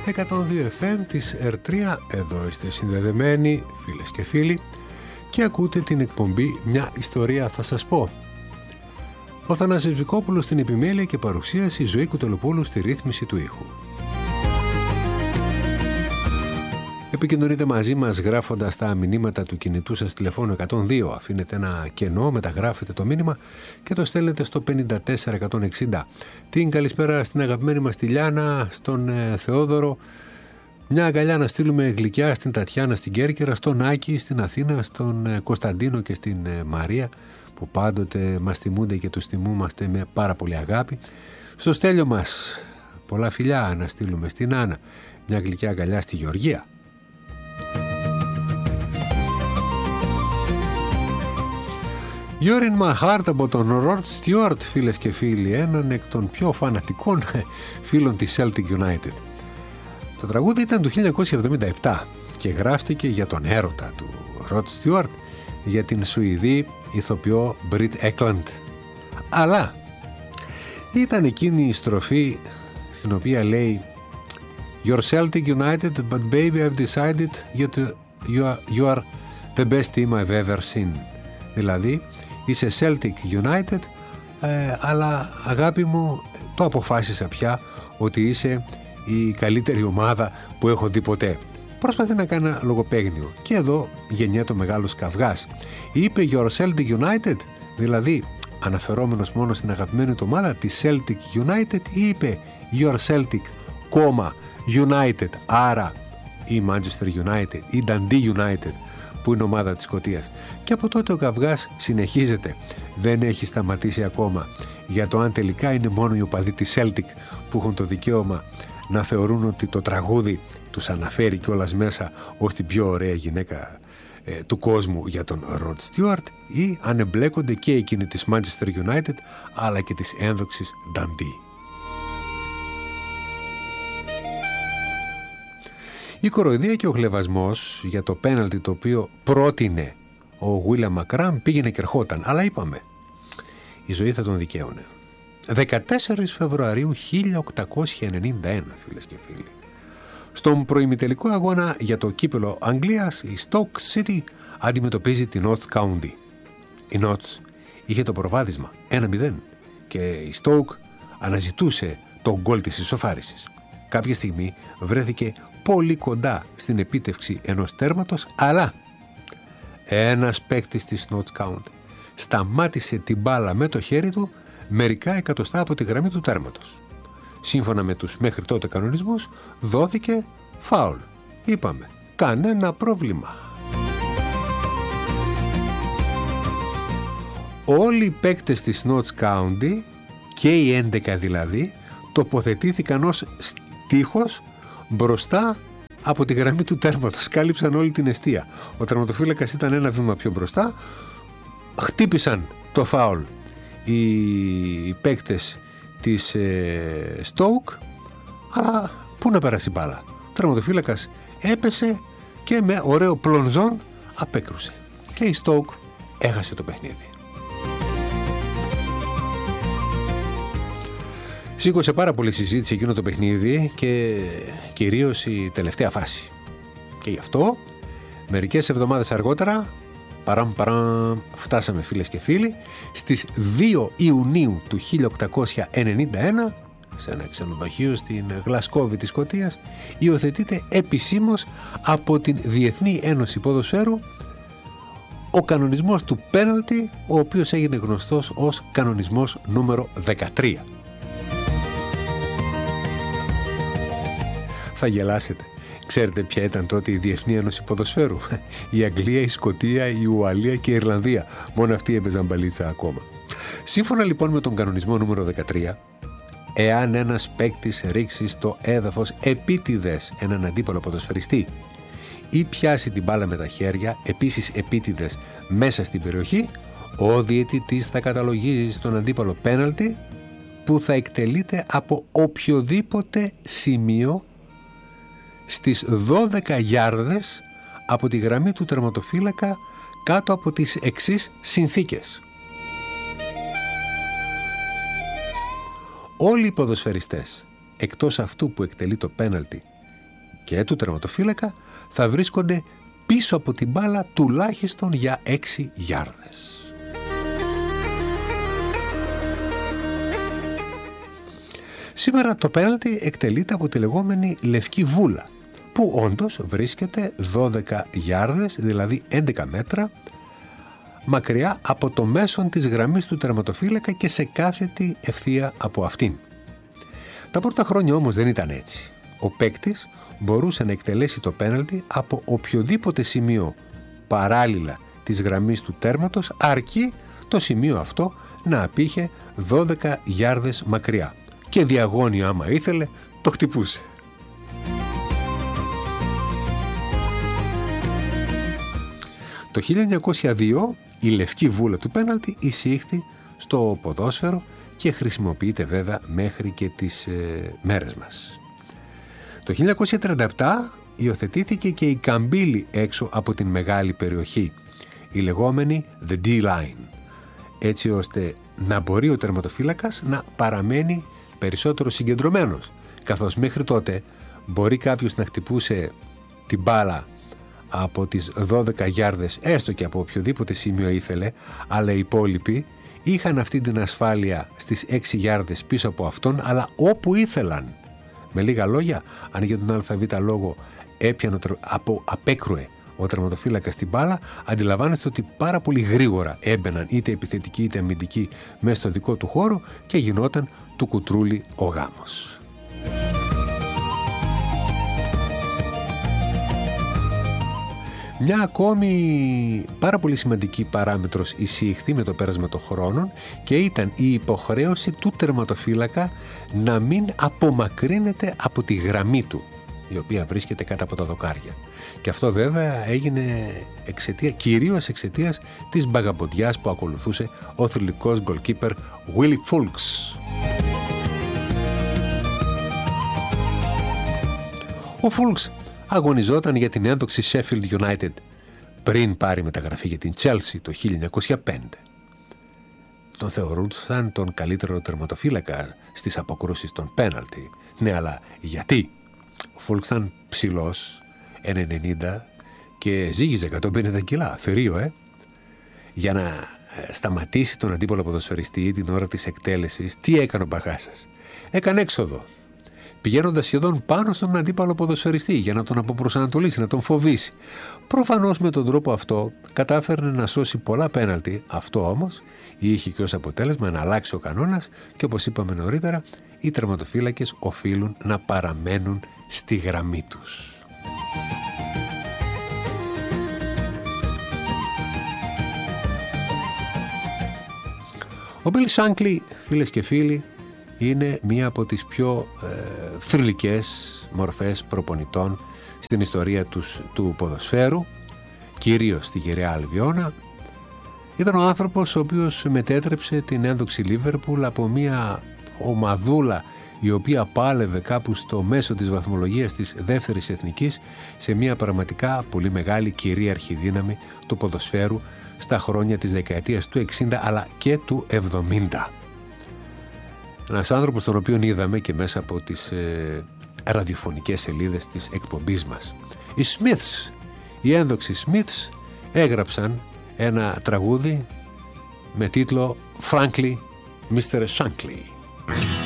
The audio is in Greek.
102 FM της R3, εδώ είστε συνδεδεμένοι φίλες και φίλοι και ακούτε την εκπομπή «Μια ιστορία θα σας πω». Ο Θανάσης Βικόπουλος στην επιμέλεια και παρουσίαση, Ζωή Κουτελοπούλου στη ρύθμιση του ήχου. Επικοινωνείτε μαζί μας γράφοντας τα μηνύματα του κινητού σας τηλεφώνου 102. Αφήνετε ένα κενό, μεταγράφετε το μήνυμα και το στέλνετε στο 54160. Την καλησπέρα στην αγαπημένη μας τη Λιάνα, στον Θεόδωρο. Μια αγκαλιά να στείλουμε γλυκιά στην Τατιάνα στην Κέρκυρα, στον Άκη στην Αθήνα, στον Κωνσταντίνο και στην Μαρία που πάντοτε μας τιμούνται και τους τιμούμαστε με πάρα πολύ αγάπη. Στο Στέλιο μας πολλά φιλιά να στείλουμε στην Άννα. Μια γλυκιά αγκαλιά στη Γεωργία. You're in my heart από τον Rod Stewart, φίλες και φίλοι, έναν εκ των πιο φανατικών φίλων της Celtic United. Το τραγούδι ήταν του 1977 και γράφτηκε για τον έρωτα του Rod Stewart για την Σουηδή ηθοποιό Britt Ekland. Αλλά ήταν εκείνη η στροφή στην οποία λέει You're Celtic United, but baby I've decided you are the best team I've ever seen. Δηλαδή είσαι Celtic United, αλλά αγάπη μου το αποφάσισα πια ότι είσαι η καλύτερη ομάδα που έχω δει ποτέ. Προσπαθεί να κάνει ένα λογοπαίγνιο και εδώ γεννιέται ο μεγάλος καυγάς. Είπε Your Celtic United, δηλαδή αναφερόμενος μόνο στην αγαπημένη του ομάδα τη Celtic United, ή είπε Your Celtic, United, άρα η Manchester United, η Dundee United που είναι ομάδα της Σκωτίας. Και από τότε ο καυγάς συνεχίζεται. Δεν έχει σταματήσει ακόμα για το αν τελικά είναι μόνο οι οπαδοί της Celtic που έχουν το δικαίωμα να θεωρούν ότι το τραγούδι τους αναφέρει κιόλας μέσα ως την πιο ωραία γυναίκα του κόσμου για τον Rod Stewart, ή αν εμπλέκονται και εκείνοι της Manchester United αλλά και της ένδοξης Dundee. Η κοροϊδία και ο χλευασμός για το πέναλτι το οποίο πρότεινε ο William McCrum πήγαινε και ερχόταν. Αλλά είπαμε, η ζωή θα τον δικαίωνε. 14 Φεβρουαρίου 1891, φίλες και φίλοι. Στον προημιτελικό αγώνα για το κύπελλο Αγγλίας, η Stoke City αντιμετωπίζει την Notts County. Η Notts είχε το προβάδισμα 1-0 και η Stoke αναζητούσε τον γκολ της ισοφάρισης. Κάποια στιγμή βρέθηκε πολύ κοντά στην επίτευξη ενός τέρματος, αλλά ένας παίκτης της Notts County σταμάτησε την μπάλα με το χέρι του μερικά εκατοστά από τη γραμμή του τέρματος. Σύμφωνα με τους μέχρι τότε κανονισμούς δόθηκε φάουλ. Είπαμε, κανένα πρόβλημα. Όλοι οι παίκτες της Notts County και οι 11 δηλαδή τοποθετήθηκαν ως στίχος μπροστά από τη γραμμή του τέρματος. Κάλυψαν όλη την εστία. Ο τερματοφύλακας ήταν ένα βήμα πιο μπροστά. Χτύπησαν το φάουλ οι παίκτες της Stoke, αλλά πού να περάσει η μπάλα. Ο τερματοφύλακας έπεσε και με ωραίο πλονζόν απέκρουσε. Και η Stoke έχασε το παιχνίδι. Σήκωσε πάρα πολύ συζήτηση εκείνο το παιχνίδι και κυρίως η τελευταία φάση. Και γι' αυτό μερικές εβδομάδες αργότερα φτάσαμε, φίλες και φίλοι, στις 2 Ιουνίου του 1891 σε ένα ξενοδοχείο στην Γλασκόβη της Σκωτίας υιοθετείται επισήμως από την Διεθνή Ένωση Ποδοσφαίρου ο κανονισμός του πέναλτι, ο οποίος έγινε γνωστός ως κανονισμός νούμερο 13. Θα γελάσετε. Ξέρετε ποια ήταν τότε η Διεθνή Ένωση Ποδοσφαίρου? Η Αγγλία, η Σκωτία, η Ουαλία και η Ιρλανδία. Μόνο αυτοί έπαιζαν μπαλίτσα ακόμα. Σύμφωνα λοιπόν με τον κανονισμό νούμερο 13, εάν ένας παίκτης ρίξει στο έδαφος επίτηδες έναν αντίπαλο ποδοσφαιριστή ή πιάσει την μπάλα με τα χέρια, επίσης επίτηδες μέσα στην περιοχή, ο διαιτητής θα καταλογίζει στον αντίπαλο πέναλτι που θα εκτελείται από οποιοδήποτε σημείο στις 12 γιάρδες από τη γραμμή του τερματοφύλακα κάτω από τις εξής συνθήκες. Όλοι οι ποδοσφαιριστές, εκτός αυτού που εκτελεί το πέναλτι και του τερματοφύλακα θα βρίσκονται πίσω από την μπάλα τουλάχιστον για 6 γιάρδες. Σήμερα το πέναλτι εκτελείται από τη λεγόμενη λευκή βούλα, που όντως βρίσκεται 12 γιάρδες, δηλαδή 11 μέτρα, μακριά από το μέσον της γραμμής του τερματοφύλακα και σε κάθετη ευθεία από αυτήν. Τα πρώτα χρόνια όμως δεν ήταν έτσι. Ο παίκτης μπορούσε να εκτελέσει το πέναλτι από οποιοδήποτε σημείο παράλληλα της γραμμής του τέρματος, αρκεί το σημείο αυτό να απήχε 12 γιάρδες μακριά. Και διαγώνιο, άμα ήθελε, το χτυπούσε. Το 1902 η λευκή βούλα του πέναλτι εισήχθη στο ποδόσφαιρο και χρησιμοποιείται βέβαια μέχρι και τις μέρες μας. Το 1937 υιοθετήθηκε και η καμπύλη έξω από την μεγάλη περιοχή, η λεγόμενη The D-Line, έτσι ώστε να μπορεί ο τερματοφύλακας να παραμένει περισσότερο συγκεντρωμένος, καθώς μέχρι τότε μπορεί κάποιος να χτυπούσε την μπάλα από τις 12 γιάρδες, έστω και από οποιοδήποτε σημείο ήθελε, αλλά οι υπόλοιποι είχαν αυτή την ασφάλεια στις 6 γιάρδες πίσω από αυτόν, αλλά όπου ήθελαν. Με λίγα λόγια, αν για τον ΑΒ λόγο έπιανε απέκρουε ο τερματοφύλακας την μπάλα, αντιλαμβάνεστε ότι πάρα πολύ γρήγορα έμπαιναν είτε επιθετικοί είτε αμυντικοί μέσα στο δικό του χώρο και γινόταν του κουτρούλι ο γάμος. Μια ακόμη πάρα πολύ σημαντική παράμετρος εισήχθη με το πέρασμα των χρόνων και ήταν η υποχρέωση του τερματοφύλακα να μην απομακρύνεται από τη γραμμή του, η οποία βρίσκεται κάτω από τα δοκάρια. Και αυτό βέβαια έγινε κυρίως εξαιτίας της μπαγαμποντιάς που ακολουθούσε ο θρυλικός γκολκίπερ Willie Foulkes. Ο Foulkes αγωνιζόταν για την ένδοξη Sheffield United πριν πάρει μεταγραφή για την Chelsea το 1905. Τον θεωρούσαν τον καλύτερο τερματοφύλακα στις αποκρούσεις των πέναλτι. Ναι, αλλά γιατί? Ο Foulkes ήταν ψηλός, 1,90 και ζύγιζε 150 κιλά, θηρίο, Για να σταματήσει τον αντίπαλο ποδοσφαιριστή την ώρα της εκτέλεσης, τι έκανε ο μπαγάσας? Έκανε έξοδο, πηγαίνοντας σχεδόν πάνω στον αντίπαλο ποδοσφαιριστή για να τον αποπροσανατολίσει, να τον φοβήσει. Προφανώς με τον τρόπο αυτό κατάφερνε να σώσει πολλά πέναλτι. Αυτό όμως είχε και ως αποτέλεσμα να αλλάξει ο κανόνας και, όπως είπαμε νωρίτερα, οι τερματοφύλακες οφείλουν να παραμένουν στη γραμμή τους. Ο Bill Shankly, φίλες και φίλοι, είναι μία από τις πιο θρυλικές μορφές προπονητών στην ιστορία του ποδοσφαίρου, κυρίως στη γυραιά Αλβιώνα. Ήταν ο άνθρωπος ο οποίος μετέτρεψε την ένδοξη Λίβερπουλ από μία ομαδούλα η οποία πάλευε κάπου στο μέσο της βαθμολογίας της δεύτερης εθνικής σε μία πραγματικά πολύ μεγάλη κυρίαρχη δύναμη του ποδοσφαίρου στα χρόνια της δεκαετίας του 60 αλλά και του 70. Ένας άνθρωπος τον οποίο είδαμε και μέσα από τις ραδιοφωνικές σελίδες της εκπομπής μας. Οι Smiths, οι ένδοξοι Smiths, έγραψαν ένα τραγούδι με τίτλο Frankly, Mr. Shankly.